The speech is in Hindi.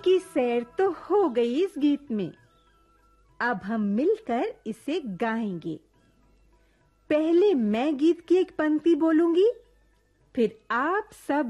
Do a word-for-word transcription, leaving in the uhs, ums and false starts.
की सैर तो हो गई इस गीत में। अब हम मिलकर इसे गाएंगे। पहले मैं गीत की एक पंक्ति बोलूंगी, फिर आप सब